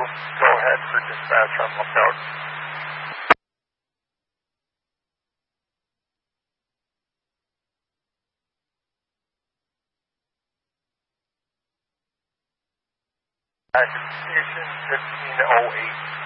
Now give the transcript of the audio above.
go ahead for dispatch on lookout. Station 1508.